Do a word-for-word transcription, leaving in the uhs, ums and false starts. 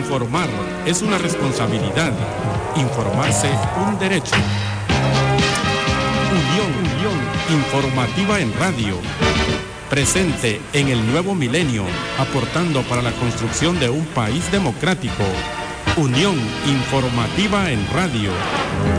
Informar es una responsabilidad. Informarse un derecho. Unión, Unión Informativa en Radio. Presente en el nuevo milenio, aportando para la construcción de un país democrático. Unión Informativa en Radio.